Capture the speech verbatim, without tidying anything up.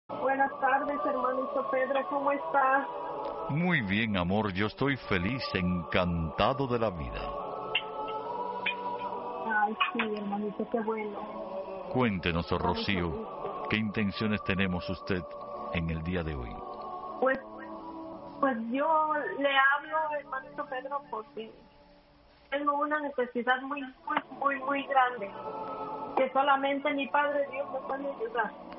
Buenas tardes, hermanito Pedro, ¿cómo estás? Muy bien, amor, yo estoy feliz, encantado de la vida. Ay, sí, hermanito, qué bueno. Cuéntenos, Rocío, ¿qué intenciones tenemos usted en el día de hoy? Pues, pues yo le hablo, hermanito Pedro, porque tengo una necesidad muy, muy, muy, muy grande, que solamente mi Padre Dios me puede ayudar.